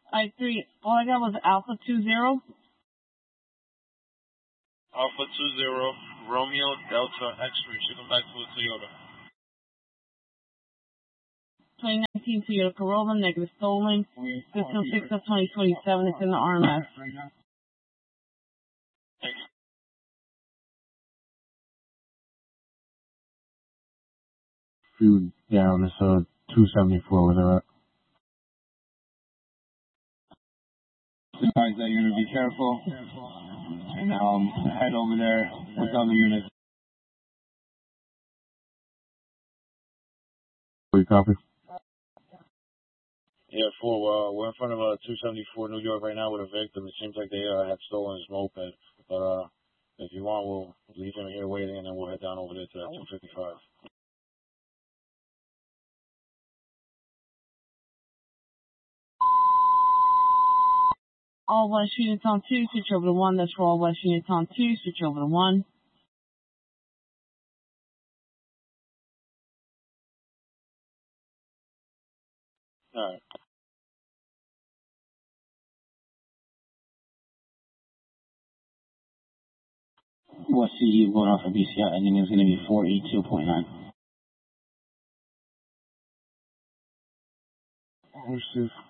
I-3, all I got was Alpha 20. Alpha 20, Romeo Delta X-ray, shipping back to a Toyota. 2019 Toyota Corolla, negative stolen. System 6 of 2027, it's in the RMS. Thanks. Food down, it's 274 with her. Advise that you're going to be careful, and head over there with other units. We copy? Yeah, 4, we're in front of 274 New York right now with a victim. It seems like they had stolen his moped, but if you want, we'll leave him here waiting, and then we'll head down over there to 255. All West units on 2, switch over to 1. That's for all West units on 2, switch over to 1. All right. West CD going off for BCI, ending is going to be 482.9. What's this?